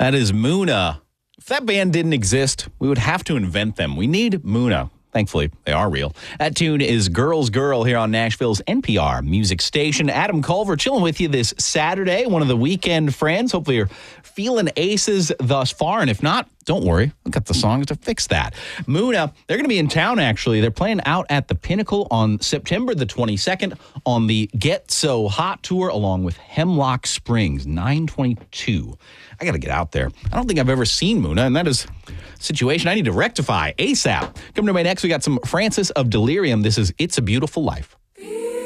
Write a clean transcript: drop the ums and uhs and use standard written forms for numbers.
That is Muna. If that band didn't exist, we would have to invent them. We need Muna. Thankfully, they are real. That tune is Girls Girl here on Nashville's NPR music station. Adam Culver chilling with you this Saturday, one of the weekend friends. Hopefully you're feeling aces thus far, and if not, don't worry. We've got the songs to fix that. Muna, they're going to be in town, actually. They're playing out at the Pinnacle on September the 22nd on the Get So Hot Tour, along with Hemlock Springs, 9/22. I got to get out there. I don't think I've ever seen Muna, and that is a situation I need to rectify ASAP. Coming to my next, we got some Francis of Delirium. This is It's a Beautiful Life.